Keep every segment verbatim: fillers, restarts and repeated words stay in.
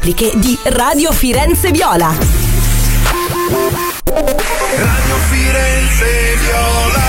di Radio Firenze Viola. Radio Firenze Viola.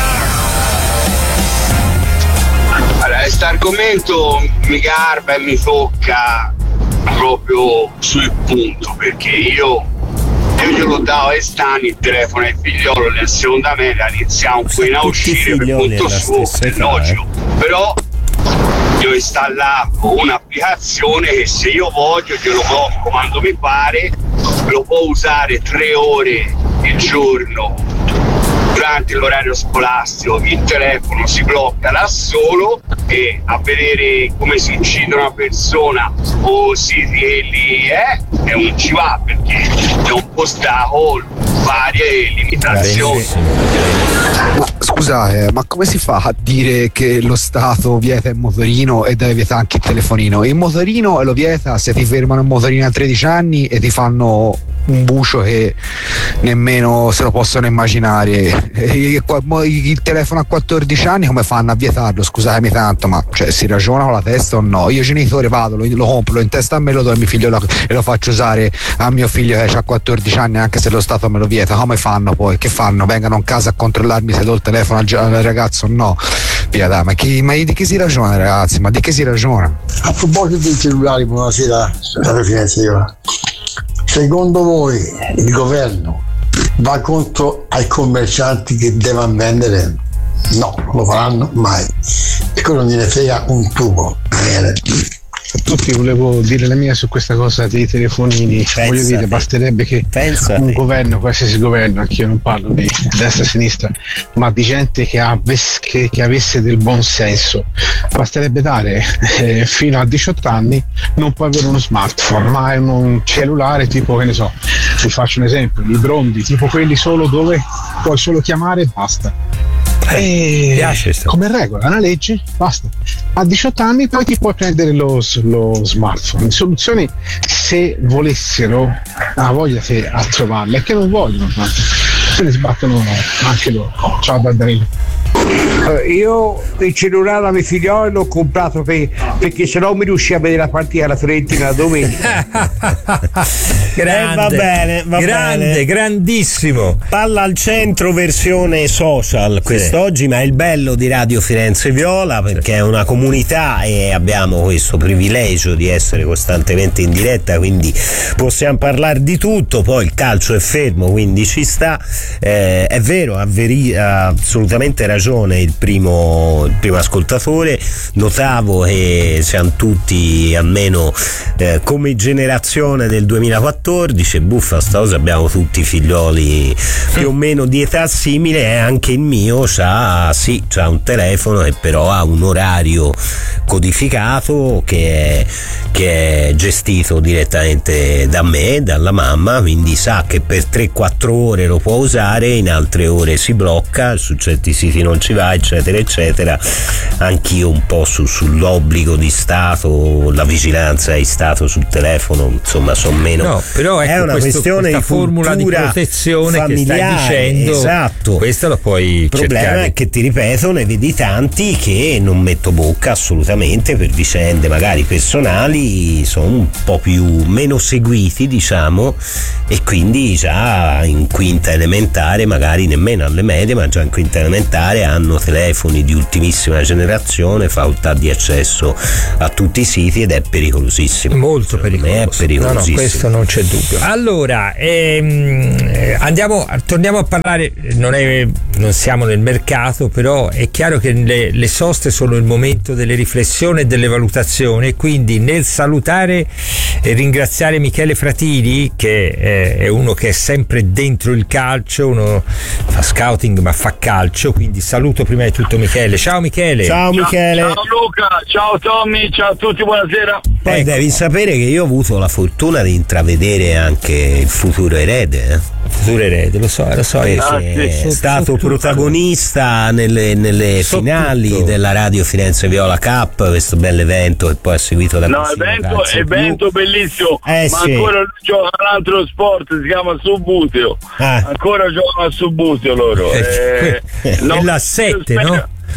Allora, questo argomento mi garba e mi tocca proprio sul punto, perché io io glielo davo a Stani il telefono ai figliolo nella seconda media, iniziamo qui a uscire per conto suo, è logico, però io installavo un'applicazione che se io voglio glielo blocco quando mi pare, lo può usare tre ore il giorno durante l'orario scolastico, il telefono si blocca da solo e a vedere come si uccide una persona o si lì è e non ci va, perché è un postato varie limitazioni. Ma scusate, ma come si fa a dire che lo Stato vieta il motorino e deve vietare anche il telefonino? Il motorino lo vieta se ti fermano il motorino a tredici anni e ti fanno un bucio che nemmeno se lo possono immaginare. Il telefono a quattordici anni come fanno a vietarlo? Scusatemi tanto, ma cioè, si ragiona con la testa o no? Io genitore vado, lo, lo compro, lo in testa a me, lo do a mio figlio e lo faccio usare a mio figlio che ha quattordici anni anche se lo Stato me lo vieta. Come fanno poi? Che fanno? Vengano in casa a controllarmi se do il telefono al, al ragazzo o no? Via dai, ma, chi, ma di che si ragiona ragazzi? Ma di che si ragiona? A proposito dei cellulari, buonasera, Radio Firenze Viola. Secondo voi il governo va contro ai commercianti che devono vendere? No, non lo faranno mai. E quello non gliene frega un tubo. A tutti volevo dire la mia su questa cosa dei telefonini. Pensa voglio dire, basterebbe che Pensa un te. governo, qualsiasi governo, anche io non parlo di destra e sinistra, ma di gente che, avesse, che, che avesse del buon senso, basterebbe dare eh, fino a diciotto anni non puoi avere uno smartphone, ma è un cellulare tipo, che ne so, vi faccio un esempio, i brondi, tipo quelli solo dove puoi solo chiamare e basta. E piace come regola, una legge, basta. A diciotto anni poi ti puoi prendere lo, lo smartphone. Le soluzioni, se volessero, ha voglia che a trovarle, è che non vogliono, se ne sbattono anche loro. Ciao Danilo. Io il cellulare a mio figliolo l'ho comprato per, perché sennò mi riusciva a vedere la partita alla Fiorentina la domenica. Grande, eh, va bene, va grande, bene. Grandissimo. Palla al centro versione social quest'oggi, sì. Ma è il bello di Radio Firenze Viola, perché è una comunità e abbiamo questo privilegio di essere costantemente in diretta, quindi possiamo parlare di tutto. Poi il calcio è fermo, quindi ci sta. Eh, è vero, ha, veri- ha assolutamente ragione il primo, il primo ascoltatore. Notavo che siamo tutti almeno eh, come generazione del duemilaquattordici, buffa sta cosa, abbiamo tutti figlioli più o meno di età simile, e anche il mio c'ha, sì, c'ha un telefono e però ha un orario codificato che è, che è gestito direttamente da me, dalla mamma, quindi sa che per tre quattro ore lo può usare, in altre ore si blocca, su certi siti non ci va, eccetera eccetera. Anch'io un po' su, sull'obbligo di Stato, la vigilanza di Stato sul telefono, insomma sono meno, no, però ecco, è una questo, questione di formula di protezione familiare, che stai dicendo, esatto. Questa la puoi il problema cercare. È che, ti ripeto, ne vedi tanti che non metto bocca assolutamente per vicende magari personali, sono un po' più meno seguiti, diciamo, e quindi già in quinta elementare, magari nemmeno alle medie, ma già in quinta elementare hanno telefoni di ultimissima generazione, facoltà di accesso a tutti i siti, ed è pericolosissimo, molto pericoloso. È pericolosissimo. No, no, questo non c'è dubbio. Allora ehm, andiamo, torniamo a parlare, non, è, non siamo nel mercato, però è chiaro che le, le soste sono il momento delle riflessioni e delle valutazioni, quindi nel salutare e ringraziare Michele Fratini, che eh, è uno che è sempre dentro il calcio, uno fa scouting ma fa calcio, quindi saluto prima di tutto Michele. Ciao Michele. Ciao Michele. Ciao Luca, ciao Tommy, ciao a tutti, buonasera. Poi ecco, devi sapere che io ho avuto la fortuna di intravedere anche il futuro erede, eh? Futuro erede, lo so, lo so. Perché ah, sì. È stato so protagonista nelle, nelle so finali tutto. Della Radio Firenze Viola Cup, questo bell'evento che poi ha seguito da No, evento, evento bellissimo, eh, ma sì. ancora gioca un altro sport, si chiama Subbuteo. Ah. Ancora giocano a Subbuteo loro. Eh, eh, no, la sette, no?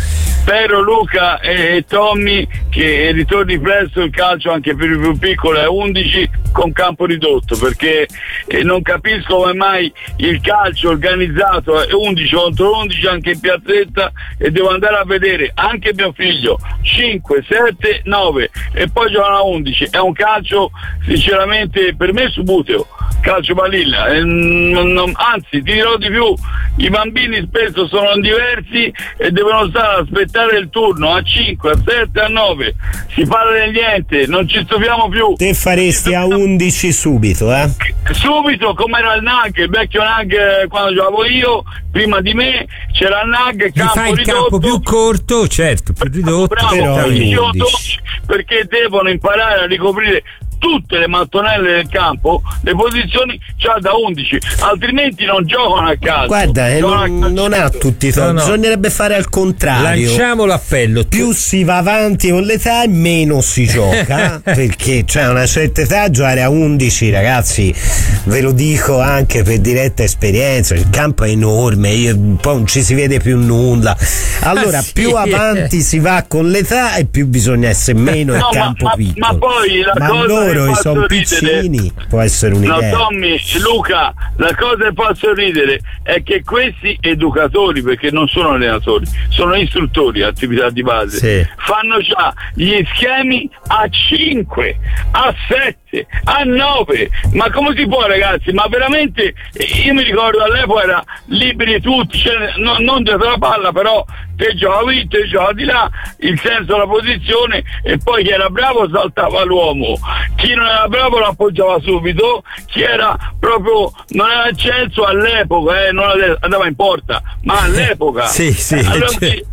spero Luca e, e Tommy che ritorni presto il calcio anche per i più piccoli a undici con campo ridotto, perché eh, non capisco come mai il calcio organizzato è undici contro undici anche in piazzetta, e devo andare a vedere anche mio figlio cinque, sette, nove e poi giocano a undici. È un calcio sinceramente per me subuteo, calcio balilla, eh, non, non, anzi ti dirò di più, i bambini spesso sono diversi e devono stare ad aspettare il turno a cinque, a sette, a nove, si parla di niente, non ci stupiamo più. Te faresti a undici subito, eh? Subito, come era il N A G, il vecchio N A G quando giocavo io, prima di me c'era il N A G, campo fai il ridotto, campo più corto, certo, più ridotto, bravo, però dodici, perché devono imparare a ricoprire tutte le mattonelle del campo, le posizioni già da undici, altrimenti non giocano a calcio. Guarda, eh, non, non ha tutti i torni, no, no. Bisognerebbe fare al contrario. Lanciamo l'appello. Più si va avanti con l'età e meno si gioca, perché c'è una certa età, giocare a undici, ragazzi, ve lo dico anche per diretta esperienza, il campo è enorme, io, poi non ci si vede più nulla. Allora, ah, sì. più avanti si va con l'età e più bisogna essere meno no, il campo ma, piccolo. Ma poi la ma cosa loro sono piccini, può essere un'idea. No, Tommy, Luca, la cosa che posso ridere è che questi educatori, perché non sono allenatori, sono istruttori, attività di base, sì. fanno già gli schemi a cinque, a sette, a nove. Ma come si può, ragazzi? Ma veramente, io mi ricordo all'epoca era liberi tutti, cioè, no, non dietro la palla, però te giocavi, te giocavi là, il senso della posizione, e poi chi era bravo saltava l'uomo, chi non era bravo lo appoggiava subito, chi era proprio non era acceso all'epoca, eh, non andava in porta, ma all'epoca sì, sì, allora, cioè. eh,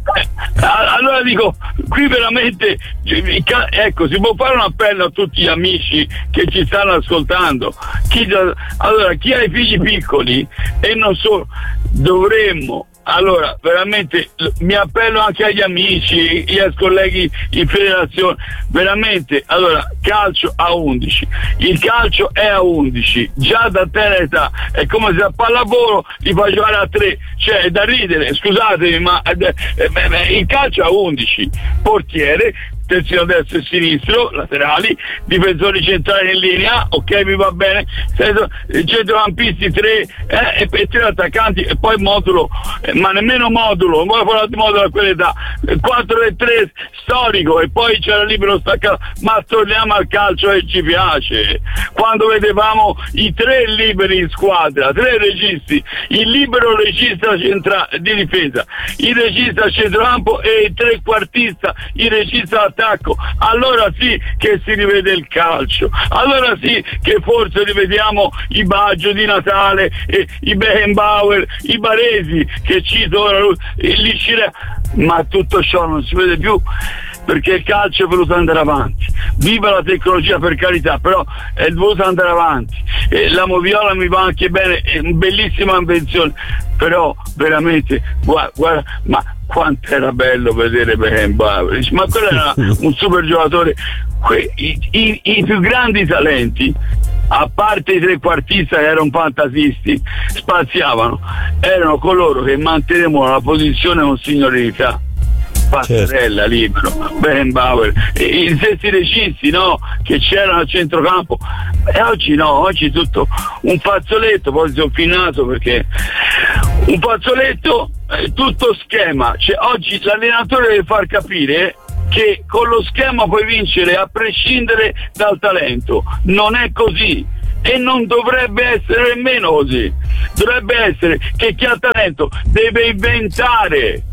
allora dico, qui veramente ecco, si può fare un appello a tutti gli amici che ci stanno ascoltando, chi, allora chi ha i figli piccoli e non solo, dovremmo allora veramente mi appello anche agli amici, agli ex colleghi in federazione, veramente, allora calcio a undici, il calcio è a undici già da tenera età, è come se a pallavolo li fa giocare a tre, cioè è da ridere, scusatemi, ma eh, eh, il calcio a undici, portiere, terzino destro e sinistro, laterali, difensori centrali in linea, ok, mi va bene, centrocampisti tre eh, e tre attaccanti e poi modulo, eh, ma nemmeno modulo, non voglio parlare di modulo a quell'età, quattro e tre storico e poi c'era libero staccato, ma torniamo al calcio che ci piace, quando vedevamo i tre liberi in squadra, tre registi, il libero regista centrale di difesa, il regista centrocampo e il trequartista, il regista attacco, allora sì che si rivede il calcio, allora sì che forse rivediamo i Baggio di Natale, e i Beckenbauer, i Baresi che cito ora, lì ma tutto ciò non si vede più perché il calcio è voluto andare avanti, viva la tecnologia per carità, però è voluto andare avanti, e la moviola mi va anche bene, è una bellissima invenzione, però veramente guarda, guarda ma quanto era bello vedere Beckenbauer, ma quello era un super giocatore. Que- i, i, i più grandi talenti, a parte i trequartisti che erano fantasisti, spaziavano, erano coloro che mantenevano la posizione con signorilità. Passarella, certo. Libero, Beckenbauer, i stessi registi, no, che c'erano al centrocampo, e oggi no, oggi tutto un fazzoletto, poi sono finito perché un fazzoletto, eh, tutto schema, cioè, oggi l'allenatore deve far capire che con lo schema puoi vincere a prescindere dal talento, non è così. E non dovrebbe essere nemmeno così, dovrebbe essere che chi ha talento deve inventare.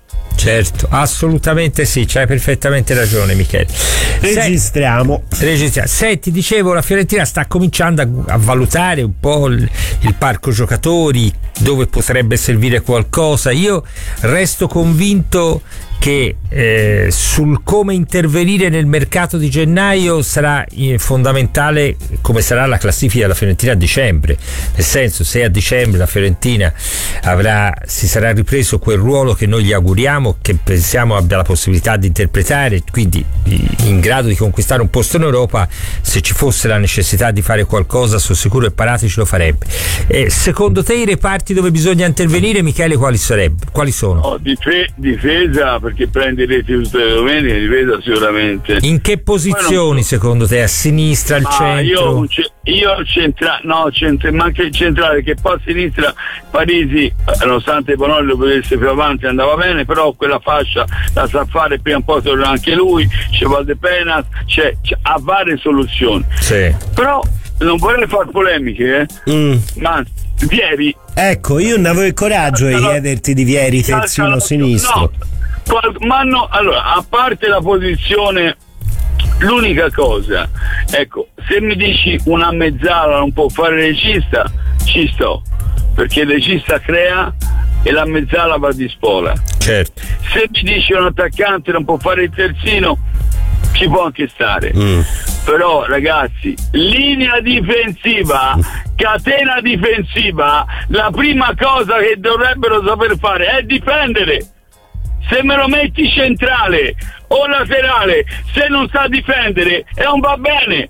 Certo, assolutamente sì, c'hai perfettamente ragione, Michele. Registriamo. Senti, registriamo. Senti, dicevo, la Fiorentina sta cominciando a, a valutare un po' il, il parco giocatori, dove potrebbe servire qualcosa. Io resto convinto che eh, sul come intervenire nel mercato di gennaio sarà eh, fondamentale come sarà la classifica della Fiorentina a dicembre, nel senso, se a dicembre la Fiorentina avrà, si sarà ripreso quel ruolo che noi gli auguriamo, che pensiamo abbia la possibilità di interpretare, quindi in grado di conquistare un posto in Europa, se ci fosse la necessità di fare qualcosa sono sicuro che Parati ce lo farebbe. E secondo te i reparti dove bisogna intervenire, Michele, quali sarebbero? Quali sono? No, dife- difesa perché prende reti tutte le domeniche, difesa sicuramente. In che posizioni non... secondo te? A sinistra, al ah, centro? Io, io centrale, no, centra, ma anche il centrale, che poi a sinistra Parisi, nonostante Bonolli lo potesse più avanti, andava bene, però quella fascia la sa fare, prima o poi torna anche lui, c'è Valdepenas, c'è, c'è, ha varie soluzioni. Sì. Però non vorrei fare polemiche, eh? Mm. Ma Vieri, ecco, io non avevo il coraggio di chiederti di Vieri terzino sinistro. No, ma no, allora, a parte la posizione, l'unica cosa, ecco, se mi dici una mezzala non può fare regista, ci sto, perché il regista crea e la mezzala va di spola. Certo. Se mi dici un attaccante non può fare il terzino, ci può anche stare. Mm. Però ragazzi, linea difensiva, catena difensiva, la prima cosa che dovrebbero saper fare è difendere. Se me lo metti centrale o laterale, se non sa difendere e non va bene.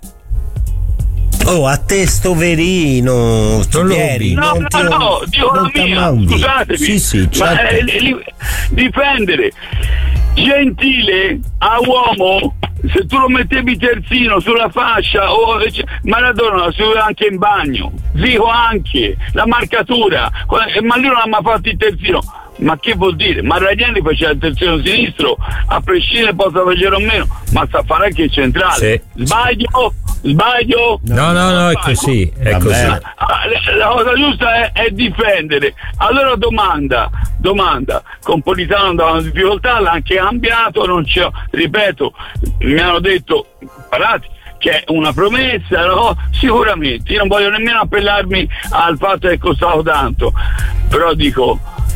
Oh, a te sto Verino, non ieri, no, no, no, no, dico la mia, scusatemi, sì, sì, certo. Ma è, è, è, difendere. Gentile a uomo, se tu lo mettevi terzino sulla fascia, o Maradona lo si vedeva anche in bagno, Zico anche, la marcatura, ma lui non ha mai fatto il terzino. Ma che vuol dire? Ma Ranieri faceva il terzino sinistro, a prescindere possa facere o meno, ma sa fare anche il centrale. Sì. Sbaglio? Sbaglio? No, no, no, è così, è così. La, la cosa giusta è, è difendere. Allora domanda, domanda, con Politano andava in difficoltà, l'ha anche cambiato, non c'è, ripeto, mi hanno detto, parati, che è una promessa, no? Sicuramente, io non voglio nemmeno appellarmi al fatto che è costato tanto, però dico,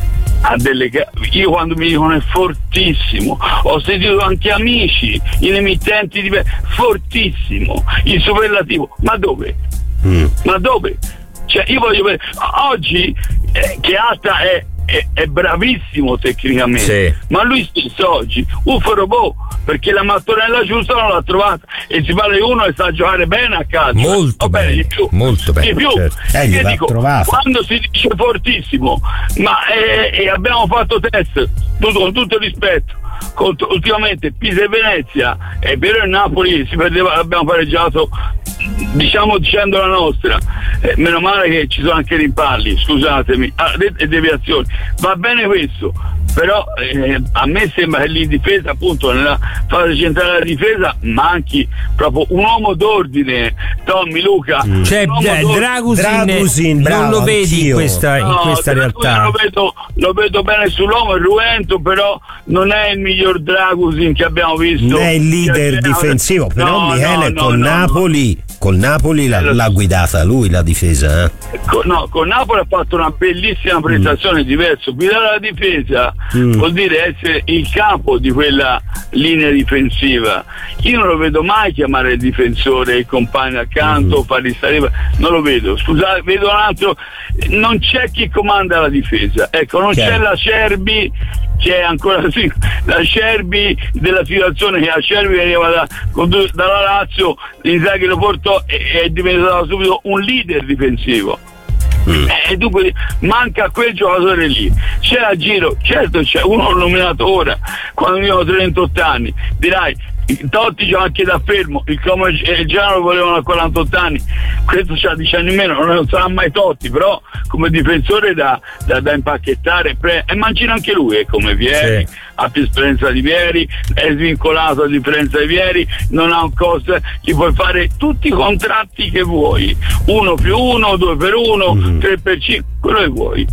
a delle, io quando mi dicono è fortissimo, ho sentito anche amici in emittenti di fortissimo, il superlativo, ma dove? Mm. Ma dove? Cioè io voglio vedere oggi eh, che Atta è, è, è bravissimo tecnicamente, sì. Ma lui stesso oggi uffa robot, perché la mattonella giusta non l'ha trovata, e si parla di uno che sa giocare bene a calcio, molto bene, bene, di più, molto bene, di più. Certo. Eh, io dico, quando si dice fortissimo, ma eh, e abbiamo fatto test tutto, con tutto il rispetto, con, ultimamente Pisa e Venezia, è vero, il Napoli si perdeva, abbiamo pareggiato, diciamo dicendo la nostra, eh, meno male che ci sono anche rimpalli, scusatemi, ah, e deviazioni, va bene questo, però eh, a me sembra che lì in difesa, appunto nella fase centrale della difesa, manchi proprio un uomo d'ordine. Tommy, Luca, mm. cioè eh, Dragusin, Dragusin bravo, non lo vedi in questa, no, in questa realtà. Lo vedo, lo vedo bene sull'uomo, è ruento, però non è il miglior Dragusin che abbiamo visto, non è il leader difensivo, però no, Michele no, con no, Napoli no. Col Napoli l'ha, l'ha guidata lui la difesa, eh? Con, no, con Napoli ha fatto una bellissima prestazione, mm. diverso. Guidare la difesa mm. vuol dire essere il capo di quella linea difensiva. Io non lo vedo mai chiamare il difensore, il compagno accanto, mm. fargli stare, non lo vedo. Scusate, vedo un altro, non c'è chi comanda la difesa. Ecco, non Chiaro. C'è la Cerbi, che è ancora sì, la Cerbi della situazione, che la Cerbi veniva da, dalla Lazio, Inzaghi lo portò e è diventato subito un leader difensivo. Mm. E dunque manca quel giocatore lì. C'è a giro, certo c'è uno nominato ora, quando io ho trentotto anni, dirai Totti gioca anche da fermo, il Como e il Genoa lo volevano a quarantotto anni, questo c'ha dieci anni in meno, non sarà mai Totti, però come difensore da, da, da impacchettare, pre- e Mancino anche lui è come Vieri, sì. Ha più esperienza di Vieri, è svincolato a differenza di Vieri, non ha un costo, gli puoi fare tutti i contratti che vuoi, uno più uno, due per uno, mm-hmm. tre per cinque, quello che vuoi,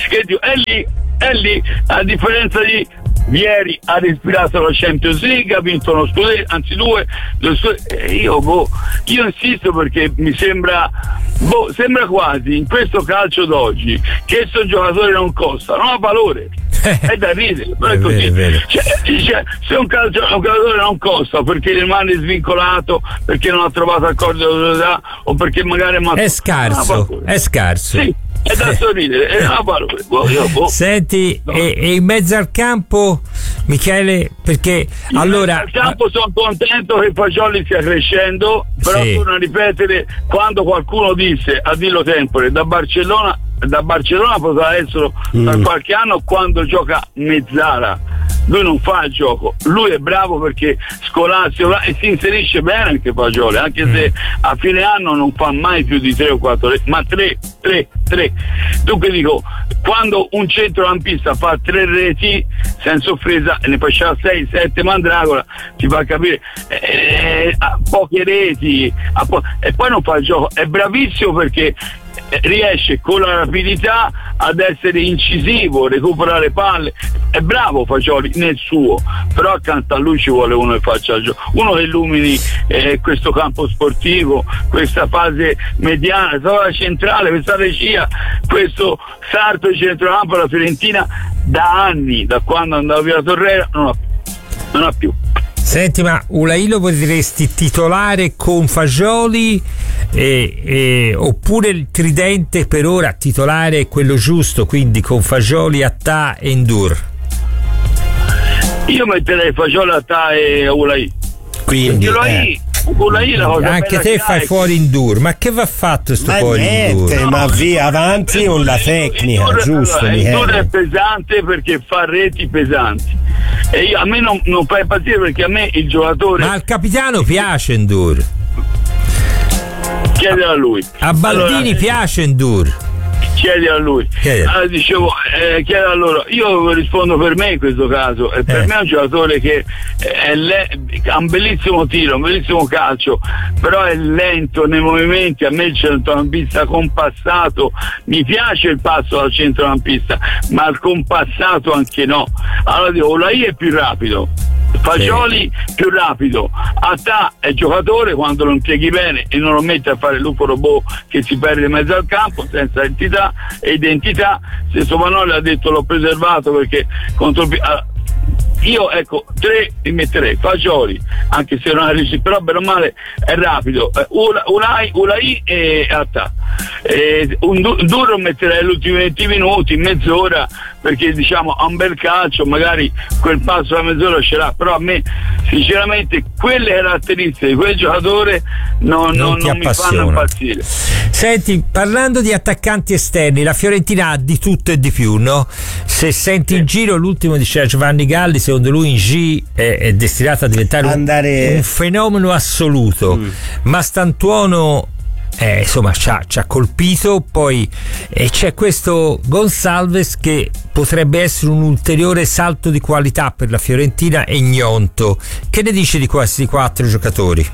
è lì, è lì, a differenza di Vieri ha respirato la Champions League, ha vinto uno scudetto, anzi due, due scudetto, io, boh, io insisto perché mi sembra, boh, sembra quasi in questo calcio d'oggi che questo giocatore non costa, non ha valore, è da ridere, però è, è così. Vero, è cioè, cioè, se un, calcio, un giocatore non costa perché rimane svincolato, perché non ha trovato accordo di autorità o perché magari ma- è scarso, è scarso. Sì. È da sorridere, è una valore. Io, boh. Senti, no. e, e in mezzo al campo, Michele, perché in allora. Al campo sono contento che Fagioli stia crescendo, però sì. Torno a ripetere, quando qualcuno disse a Dillo Tempore da Barcellona, da Barcellona potrà essere mm. per qualche anno quando gioca mezzala. lui non fa il gioco, lui è bravo perché scolastico e si inserisce bene anche Fagioli, anche se a fine anno non fa mai più di tre o quattro, ma tre, tre, tre. Dunque dico, quando un centrocampista fa tre reti senza offesa e ne faccia sei, sette Mandragola, ti fa capire, eh, a poche reti a po- e poi non fa il gioco, è bravissimo perché riesce con la rapidità ad essere incisivo, recuperare palle, è bravo Fagioli nel suo, però accanto a lui ci vuole uno che faccia il gioco, uno che illumini eh, questo campo sportivo, questa fase mediana, questa centrale, questa regia, questo sarto di centrocampo. La Fiorentina da anni, da quando andava via Torreira, non ha più, non ha più. Senti, ma Ulaì lo potresti titolare con Fagioli e, e, oppure il tridente per ora titolare è quello giusto, quindi con Fagioli, Attà e Ndour? Io metterei Fagioli, Attà e Ulaì. Quindi Ulaì, Ulaì la cosa anche te fai è... fuori Ndour, ma che va fatto sto ma fuori niente, Ndour? ma via avanti con la tecnica, Ndour, giusto? allora, Ndour Michele? è pesante perché fa reti pesanti e io, a me non, non fa impazzire perché a me il giocatore, Ma al capitano piace Ndour, chiedere a lui, a Baldini allora, piace Ndour. chiedi a lui. Chiedi. Allora, dicevo, eh, chiedi a loro. Io rispondo per me in questo caso. E per Eh. me è un giocatore che è le- ha un bellissimo tiro, un bellissimo calcio, però è lento nei movimenti. A me il centrocampista compassato, mi piace il passo al centrocampista, ma il compassato anche no. Allora dico, Ulaì è più rapido. Fagioli più rapido, Attà è giocatore quando lo impieghi bene e non lo metti a fare il lupo robot che si perde in mezzo al campo senza entità e identità. Se Somanoli ha detto l'ho preservato perché contro il... allora, io ecco tre li metterei, Fagioli anche se non è riuscito, però bene o male è rapido, eh, Ulaì, Ulaì e Attà. Eh, un duro metterei gli ultimi venti minuti, mezz'ora, perché diciamo ha un bel calcio, magari quel passo da mezz'ora ce l'ha, però a me sinceramente quelle caratteristiche di quel giocatore non, non, Non ti non mi fanno appassionano. impazzire. Senti, parlando di attaccanti esterni, la Fiorentina ha di tutto e di più, no? Se senti in giro, l'ultimo diceva Giovanni Galli, secondo lui in G è, è destinato a diventare un, Andare- un fenomeno assoluto, Mm. ma Stantuono eh, insomma ci ha, ci ha colpito. Poi eh, c'è questo Gonçalves che potrebbe essere un ulteriore salto di qualità per la Fiorentina, e Gnonto. Che ne dici di questi quattro giocatori?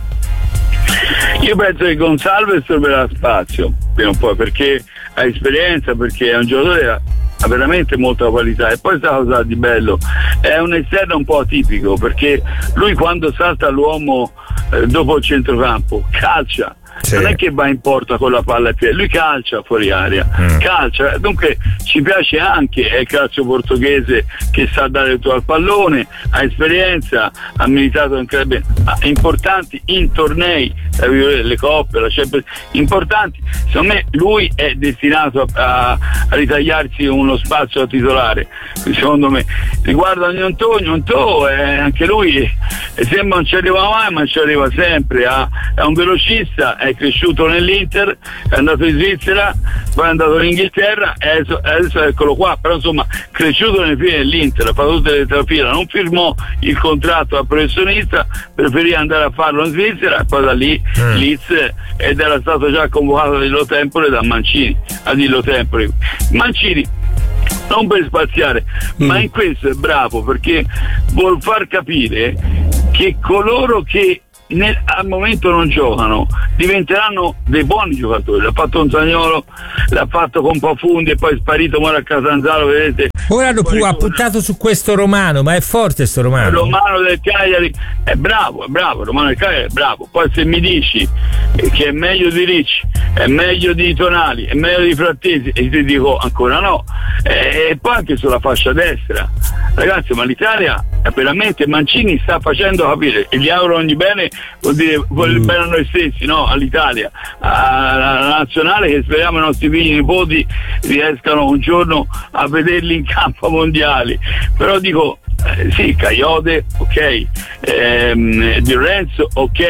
Io penso che Gonçalves troverà spazio prima o poi, perché ha esperienza, perché è un giocatore che ha ha veramente molta qualità. E poi sta cosa di bello, è un esterno un po' atipico, perché lui quando salta all'uomo eh, dopo il centrocampo calcia. Sì. Non è che va in porta con la palla ai piedi, lui calcia fuori aria, Mm. calcia, dunque ci piace anche, è il calcio portoghese che sa dare tutto al pallone, ha esperienza, ha militato anche bene, importanti in tornei, le coppe, la Champions, importanti. Secondo me lui è destinato a, a, a ritagliarsi uno spazio da titolare, secondo me. Riguardo a Gnonto, Gnonto è anche lui, eh, sembra non ci arriva mai, ma ci arriva sempre, ha, è un velocista, è cresciuto nell'Inter, è andato in Svizzera, poi è andato in Inghilterra e adesso, adesso eccolo qua, però insomma cresciuto nelle file dell'Inter, ha fatto tutte le tre fila, non firmò il contratto da professionista, preferì andare a farlo in Svizzera e poi da lì Mm. Leeds, ed era stato già convocato a Dillo Tempore da Mancini, a Dillo Tempore. Mancini non per spaziare, Mm. ma in questo è bravo perché vuol far capire che coloro che nel, al momento non giocano diventeranno dei buoni giocatori. L'ha fatto con Zaniolo, l'ha fatto con Pafundi e poi è sparito ora a Catanzaro, vedete. Ora hanno Poi pu- ha ritorna- puntato su questo Romano, ma è forte sto Romano. Romano del Cagliari è bravo, è bravo, Romano del Cagliari è bravo. Poi se mi dici che è meglio di Ricci, è meglio di Tonali, è meglio di Frattesi, e ti dico ancora no. E, e poi anche sulla fascia destra, ragazzi, ma l'Italia è veramente, Mancini sta facendo capire, e gli auguro ogni bene, vuol dire vuol Mm. bene a noi stessi, no? All'Italia, alla nazionale, che speriamo i nostri figli e nipoti riescano un giorno a vederli in campo mondiali. Però dico, eh, sì, Caiode, ok, ehm, Di Lorenzo, ok,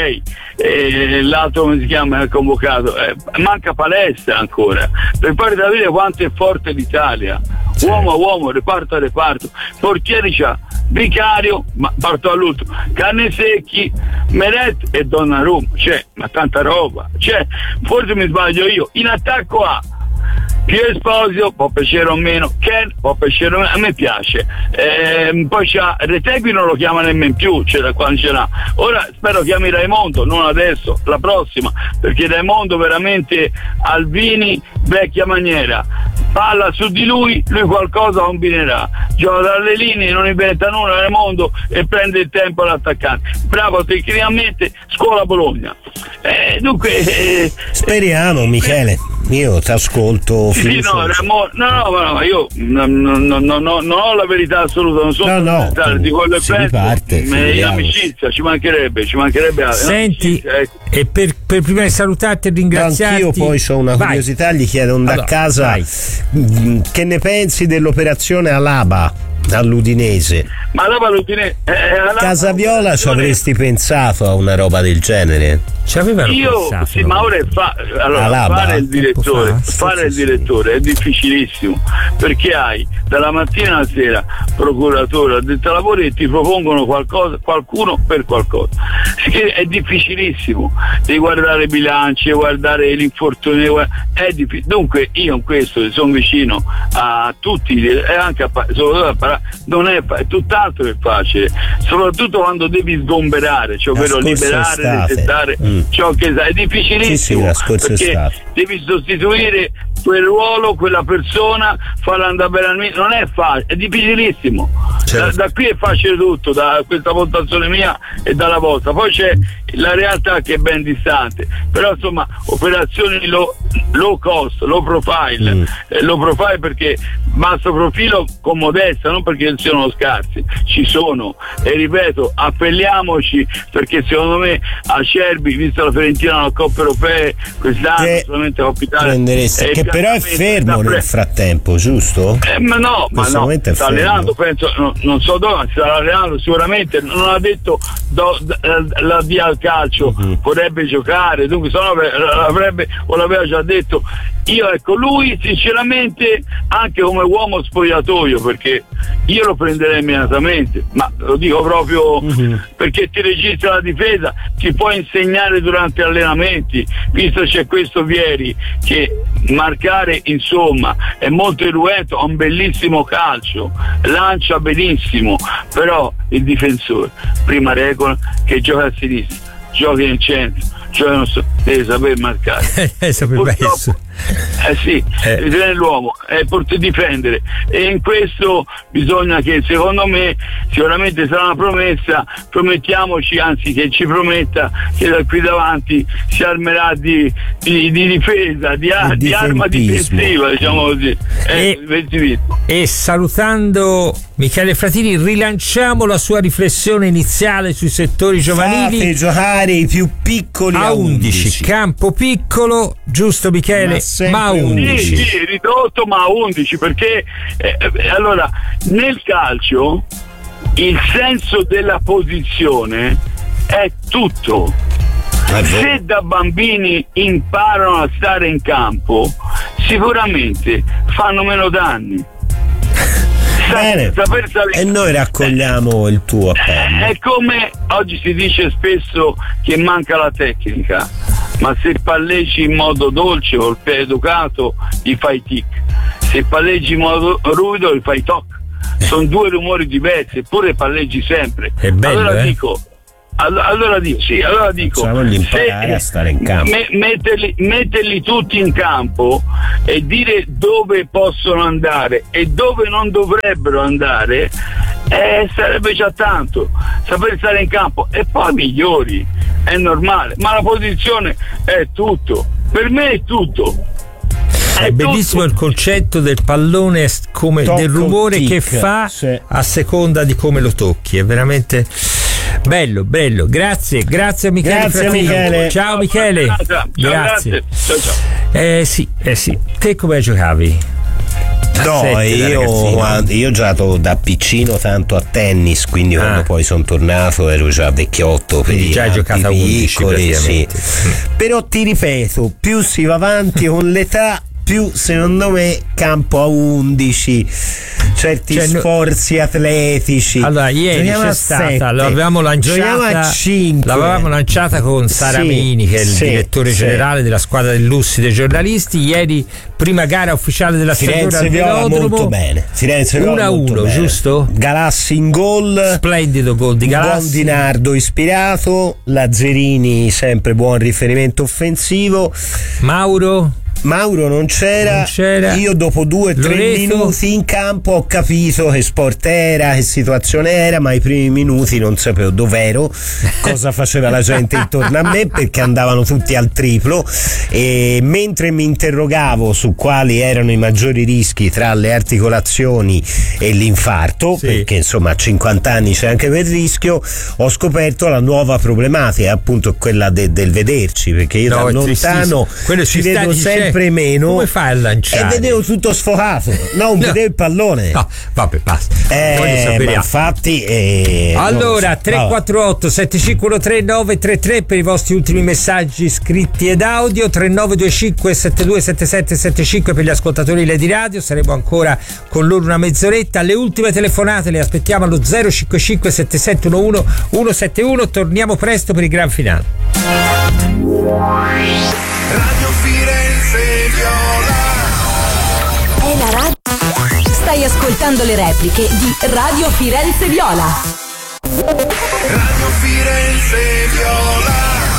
eh, l'altro come si chiama, è convocato, eh, manca Palestra ancora, per fare capire quanto è forte l'Italia, uomo a uomo, reparto a reparto. Portieri c'ha Vicario, ma parto all'ultimo, Cannesecchi, Meret e Donnarumma, cioè, ma tanta roba, cioè, forse mi sbaglio io, in attacco a Più Esposito, può piacere o meno, Ken può piacere o meno, a me piace, eh, poi c'ha Retegui, non lo chiama nemmeno più, cioè da quando ce l'ha, ora spero chiami Raimondo, non adesso, la prossima, perché Raimondo veramente Albini vecchia maniera, palla su di lui, lui qualcosa combinerà, gioca dalle linee, non inventa nulla Raimondo e prende il tempo all'attaccante, bravo tecnicamente, scuola Bologna, eh, dunque eh, speriamo Michele, io ti ascolto. Sì, no, Ramon, no, no, no, io non no, no, no, no, non ho la verità assoluta, non sono no, no, di quello che penso, parte, in amicizia, ci mancherebbe, ci mancherebbe altro. Senti, ecco. E per, per prima di salutarti e ringraziarti, anch'io poi ho una curiosità, vai. Gli chiedo da allora, casa vai. Che ne pensi dell'operazione Alaba all'Udinese? Ma Alaba all'Udinese, eh, Alaba, Casaviola ci avresti pensato a una roba del genere? Ci avevano io pensato, sì, ma ora è fa, allora, Alaba, fare il direttore, fa, fare il direttore è difficilissimo, perché hai dalla mattina alla sera procuratore, addetto ai lavori e ti propongono qualcosa, qualcuno per qualcosa, è difficilissimo, devi guardare i bilanci, guardare l'infortunio, è difficile. Dunque io in questo sono vicino a tutti e anche a, soprattutto a non è, è tutt'altro che facile, soprattutto quando devi sgomberare, cioè ovvero liberare, resettare mm. ciò che è difficilissimo, sì, sì, perché devi sostituire quel ruolo, quella persona, farla andare bene al mio, non è facile, è difficilissimo. Certo. Da, da qui è facile tutto, da questa valutazione mia e dalla vostra. Poi c'è la realtà che è ben distante, però insomma operazioni low, low cost, low profile, mm. eh, low profile perché basso profilo con modestia, non perché siano scarsi, ci sono, e ripeto, appelliamoci, perché secondo me Acerbi, visto la Fiorentina alla Coppa Europea quest'anno, che solamente Coppa Italia, che però è fermo nel frattempo, giusto? Eh, ma no, ma no, sta allenando, penso, no, non so dove, si sta allenando sicuramente, non ha detto do, do, la via al calcio, uh-huh. vorrebbe giocare, dunque se no l'avrebbe o l'aveva già detto. Io ecco, lui sinceramente anche come uomo spogliatoio, perché io lo prenderei immediatamente, ma lo dico proprio uh-huh. perché ti registra la difesa, ti può insegnare durante allenamenti, visto c'è questo Vieri che marcare insomma è molto irruento, ha un bellissimo calcio, lancia benissimo, però il difensore, prima regola, che gioca a sinistra, gioca in centro, cioè non so, deve saper marcare. Eh sì, eh. bisogna l'uomo, è per difendere, e in questo bisogna che, secondo me, sicuramente sarà una promessa, promettiamoci, anzi che ci prometta che da qui davanti si armerà di, di, di difesa, di, a, di arma difensiva, diciamo così. E, eh, e salutando Michele Fratini, rilanciamo la sua riflessione iniziale sui settori giovanili. Fate giocare i più piccoli a undici. Campo piccolo, giusto Michele? Ma a undici. Sì, sì, ridotto ma a undici, perché eh, allora nel calcio il senso della posizione è tutto. Se da bambini imparano a stare in campo, sicuramente fanno meno danni. Bene. E noi raccogliamo il tuo appello. È come oggi si dice spesso che manca la tecnica, ma se palleggi in modo dolce o educato gli fai tic, se palleggi in modo ruvido gli fai toc. Sono due rumori diversi, eppure palleggi sempre. È bello, allora eh? dico Allora dico, sì, allora dico se, a stare in campo. Me, metterli, metterli tutti in campo e dire dove possono andare e dove non dovrebbero andare, eh, sarebbe già tanto. Saper stare in campo e poi migliori, è normale, ma la posizione è tutto, per me è tutto. È, è bellissimo tutto. Il concetto del pallone, come Tocco del rumore tic, che fa sì. a seconda di come lo tocchi, è veramente bello, bello. Grazie, grazie a Michele. Grazie Michele. Ciao, ciao Michele. Ciao, ciao, grazie. Ciao, ciao. Eh sì, eh sì. Te come giocavi? No, sette, io, io ho giocato da piccino tanto a tennis, quindi ah. quando poi sono tornato ero già vecchiotto, per già hai giocato a undici, sì. Però ti ripeto, più si va avanti con l'età, più secondo me campo a undici certi cioè, sforzi atletici. Allora, ieri Giochiamo c'è a stata, sette. l'avevamo Giochiamo a lanciata, cinque. l'avevamo lanciata con Saramini, Sì, che è il sì, direttore sì. generale della squadra del Lussi dei giornalisti. Ieri, prima gara ufficiale della stagione Firenze al Viola velodromo, molto bene. Firenze Viola uno a molto uno, bene. giusto? Galassi in gol. Splendido gol di Galassi. Buon Di Nardo ispirato. Lazzerini sempre buon riferimento offensivo. Mauro Mauro non c'era. Non c'era. Io dopo due o tre Loreto? minuti in campo ho capito che sport era, che situazione era, ma i primi minuti non sapevo dov'ero, cosa faceva la gente intorno a me, perché andavano tutti al triplo, e mentre mi interrogavo su quali erano i maggiori rischi tra le articolazioni e l'infarto, Sì. perché insomma a cinquanta anni c'è anche quel rischio, ho scoperto la nuova problematica, appunto quella de- del vederci, perché io No, da è lontano tristissimo. Quello ci ci sta vedo dicendo- sempre meno. Come fai a lanciare? E vedevo tutto sfocato, non No. vedevo il pallone. No, vabbè, basta. Eh, Voglio sapere. ma infatti eh, non lo Allora, so. tre quattro otto sette cinque uno tre nove tre tre per i vostri ultimi messaggi scritti ed audio, tre nove due cinque sette due sette sette sette cinque per gli ascoltatori Lady Radio. Saremo ancora con loro una mezz'oretta. Le ultime telefonate le aspettiamo allo zero cinque cinque sette sette uno uno uno sette uno. Torniamo presto per il gran finale. Radio Firenze Viola. È la radio. Stai ascoltando le repliche di Radio Firenze Viola. Radio Firenze Viola.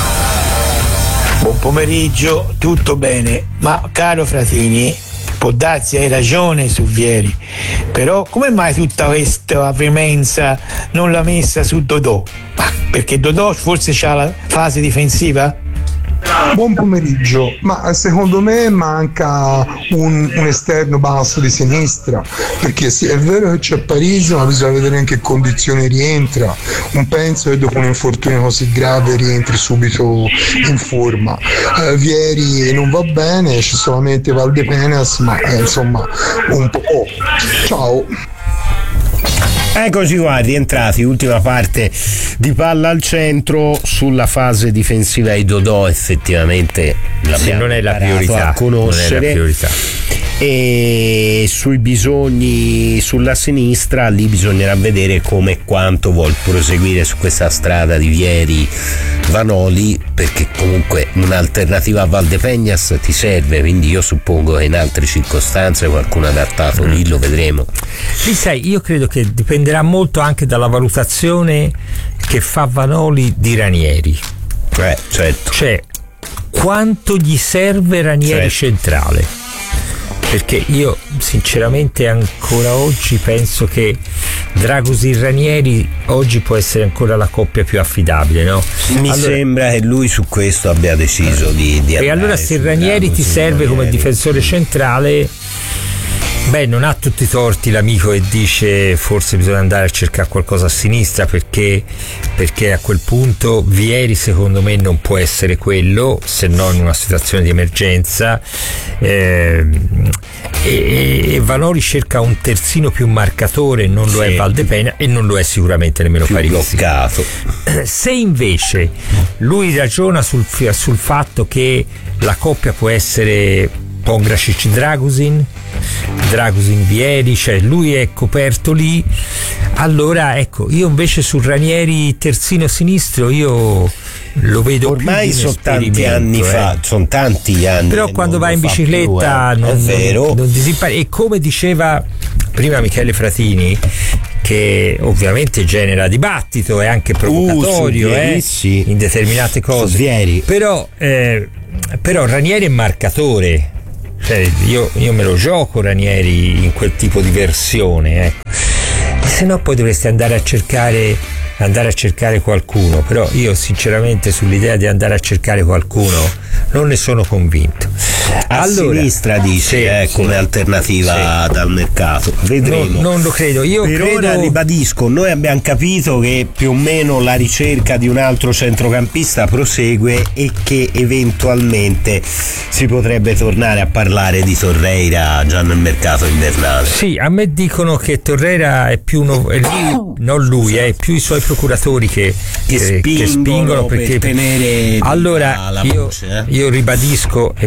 Buon pomeriggio, tutto bene, ma caro Fratini, può darsi hai ragione su Vieri, però come mai tutta questa veemenza non l'ha messa su Dodò? Ma perché Dodò forse c'ha la fase difensiva? Buon pomeriggio, ma secondo me manca un, un esterno basso di sinistra, perché sì, è vero che c'è Parisi, ma bisogna vedere in che condizioni rientra. Non penso che dopo un infortunio così grave rientri subito in forma. Eh, Vieri non va bene, c'è solamente Valdepenas, ma eh, insomma un po'. Ciao. Eccoci qua, rientrati, ultima parte di palla al centro. Sulla fase difensiva di Dodò effettivamente Sì, non è la priorità, a conoscere, non è la priorità. E sui bisogni sulla sinistra lì bisognerà vedere come e quanto vuol proseguire su questa strada di Vieri Vanoli, perché comunque un'alternativa a Valdepeñas ti serve, quindi io suppongo che in altre circostanze qualcuno adattato lì lo vedremo. Lì sai, io credo che dipenderà molto anche dalla valutazione che fa Vanoli di Ranieri. Eh, certo. Cioè, quanto gli serve Ranieri Certo. centrale? Perché io sinceramente ancora oggi penso che Dragosin Ranieri oggi può essere ancora la coppia più affidabile, no? Mi Allora- sembra che lui su questo abbia deciso di, di E allora se Ranieri ti serve come difensore centrale, beh, non ha tutti i torti l'amico che dice forse bisogna andare a cercare qualcosa a sinistra, perché, perché a quel punto Vieri secondo me non può essere quello, se no in una situazione di emergenza. Eh, e, e Vanoli cerca un terzino più marcatore, non lo Sì. è Valdepena e non lo è sicuramente nemmeno più Parisi. bloccato. Se invece lui ragiona sul, sul fatto che la coppia può essere Pongracic Dragosin, Dragosin Vieri, cioè lui è coperto lì, allora ecco, io invece sul Ranieri terzino sinistro io lo vedo ormai più di sono un tanti esperimento, anni eh. fa, sono tanti anni, Però che quando non vai lo in fa più, bicicletta eh. non, è vero, non, non disimpari. E come diceva prima Michele Fratini, che ovviamente genera dibattito e anche provocatorio Uh, su Vieri, eh, sì. in determinate cose, Su Vieri. però, eh, però Ranieri è marcatore, cioè, io, io me lo gioco Ranieri in quel tipo di versione, ecco. Se no poi dovresti andare a cercare andare a cercare qualcuno, però io sinceramente sull'idea di andare a cercare qualcuno non ne sono convinto. a Allora, sinistra dici, sì, eh, sì. come alternativa Sì. dal mercato, vedremo. Non, non lo credo, io Per credo ora ribadisco, noi abbiamo capito che più o meno la ricerca di un altro centrocampista prosegue e che eventualmente si potrebbe tornare a parlare di Torreira già nel mercato invernale. Sì, a me dicono che Torreira è più uno, è lui, non lui, è più i suoi procuratori che, Che che- che spingono spingono per perché tenere allora la- la io, voce, eh. io ribadisco, e poi salutiamo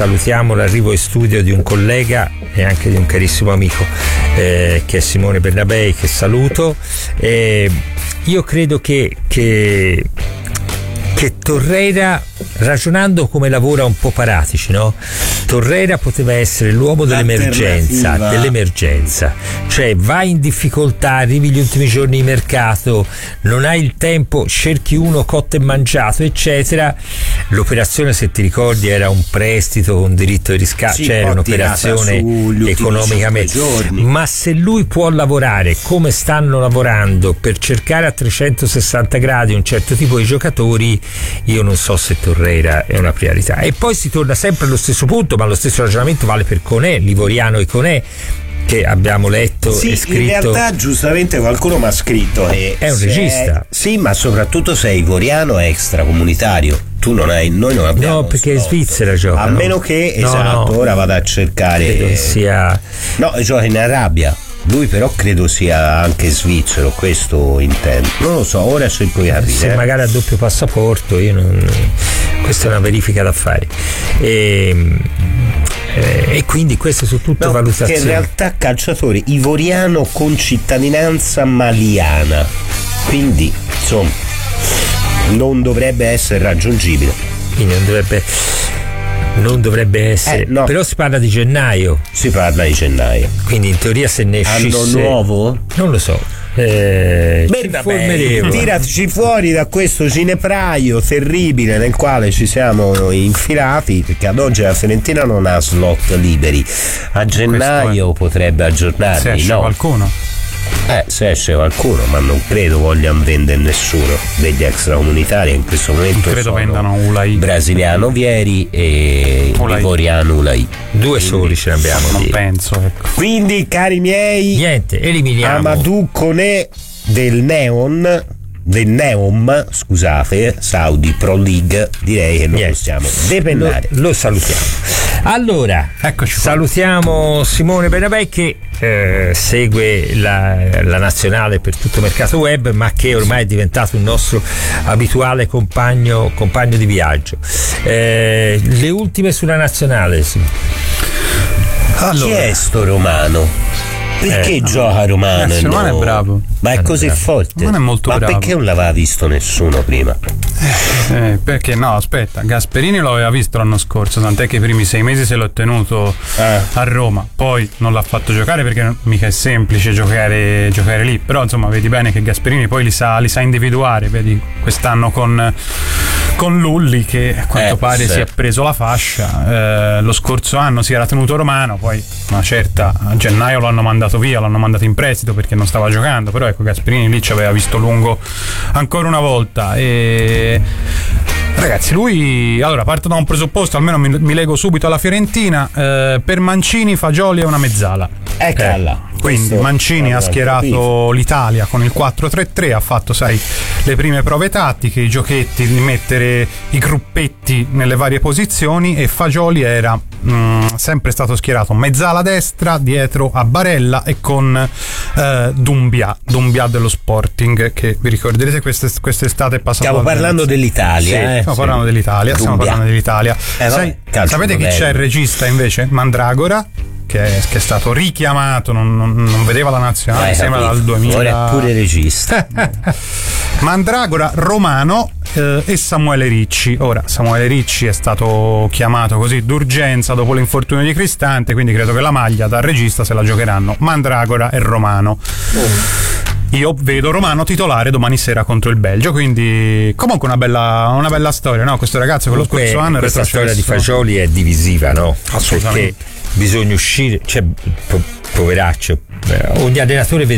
salutiamo l'arrivo in studio di un collega e anche di un carissimo amico eh, che è Simone Bernabei, che saluto. Eh, io credo che, che che Torreira, ragionando come lavora un po' Paratici, no? Torreira poteva essere l'uomo dell'emergenza, dell'emergenza, cioè vai in difficoltà, arrivi gli ultimi giorni di mercato, non hai il tempo, cerchi uno cotto e mangiato, eccetera. L'operazione, se ti ricordi, era un prestito con diritto di riscatto, sì, cioè era un'operazione economicamente, ma se lui può lavorare come stanno lavorando per cercare a trecentosessanta gradi un certo tipo di giocatori, io non so se Torreira è una priorità. E poi si torna sempre allo stesso punto, ma lo stesso ragionamento vale per Conè, Livoriano e Conè, che abbiamo letto sì, e scritto. In realtà giustamente qualcuno mi ha scritto e è un regista. È, sì, ma soprattutto sei Ivoriano extracomunitario. Tu non hai, noi non abbiamo. No, perché è Svizzera gioca. A meno che, no, esatto, no. ora vado a cercare. Credo sia. No, gioca in Arabia. Lui però credo sia anche svizzero, questo intendo. Non lo so, ora cerco di capire. Se eh. magari ha doppio passaporto, io non. Questa è una verifica da fare. E, e quindi queste sono tutte no, valutazioni. Che in realtà calciatore ivoriano con cittadinanza maliana. Quindi, insomma, non dovrebbe essere raggiungibile. Quindi non dovrebbe. Non dovrebbe essere, eh, no. Però si parla di gennaio. Si parla di gennaio. Quindi in teoria se ne escisse. Anno nuovo? Non lo so. Eh, Beh, tiraci fuori da questo cinepraio terribile nel quale ci siamo infilati, perché ad oggi la Fiorentina non ha slot liberi. A gennaio potrebbe aggiornarli. Se esce no. qualcuno. Eh, se esce qualcuno, ma non credo vogliano vendere nessuno degli extracomunitari in questo momento. Non credo vendano Ulai, brasiliano Vieri e Ivoriano Ulai. Due soli ce ne abbiamo. Non lì. penso, ecco. Quindi, cari miei, niente, eliminiamo Amadou Conè del Neon, del Neom, scusate, Saudi Pro League, direi che lo niente. possiamo depennare. Lo, lo salutiamo. Allora, eccoci salutiamo Simone Bernabei che eh, segue la, la nazionale per tutto il mercato web, ma che ormai è diventato un nostro abituale compagno, compagno di viaggio. Eh, le ultime sulla nazionale, sì. Allora. Chi è sto Romano? Perché eh, gioca Romano? Eh, Romano no? è bravo. Ma è così bravo. forte? Non è molto Ma bravo. perché non l'aveva visto nessuno prima? Eh, perché no, aspetta, Gasperini lo aveva visto l'anno scorso, tant'è che i primi sei mesi se l'ho tenuto eh. a Roma, poi non l'ha fatto giocare perché mica è semplice giocare, giocare lì, però insomma vedi bene che Gasperini poi li sa, li sa individuare, vedi quest'anno con, con Lulli che a quanto eh, pare sì. si è preso la fascia, eh, lo scorso anno si era tenuto Romano, poi una certa a gennaio lo hanno mandato via, l'hanno mandato in prestito perché non stava giocando, però ecco Gasperini lì ci aveva visto lungo ancora una volta e ragazzi lui allora parto da un presupposto, almeno mi, mi lego subito alla Fiorentina, eh, per Mancini Fagioli è una mezzala, eccola. Eh, quindi Mancini ha schierato l'Italia con il quattro tre tre, ha fatto sai le prime prove tattiche, i giochetti di mettere i gruppetti nelle varie posizioni e Fagioli era mh, sempre stato schierato mezzala destra dietro a Barella e con eh, Dumbia Dumbia dello Sporting, che vi ricorderete queste, quest'estate è passato. Stiamo parlando dell'Italia, sì, eh, stiamo sì. parlando dell'Italia Dumbia. Stiamo parlando dell'Italia eh, Sai, vabbè, sapete chi c'è il regista invece? Mandragora, che è, che è stato richiamato, non, non, non vedeva la nazionale, eh, sembra capito. dal duemila. Ora è pure regista. Mandragora, Romano eh, e Samuele Ricci. Ora Samuele Ricci è stato chiamato così d'urgenza dopo l'infortunio di Cristante, quindi credo che la maglia da regista se la giocheranno Mandragora e Romano. Oh. Io vedo Romano titolare domani sera contro il Belgio, quindi comunque una bella, una bella storia, no? Questo ragazzo che lo scorso anno è questa retrocesso. Storia di Fagioli è divisiva, no? Assolutamente. Perché bisogna uscire, cioè po- poveraccio, ogni allenatore vede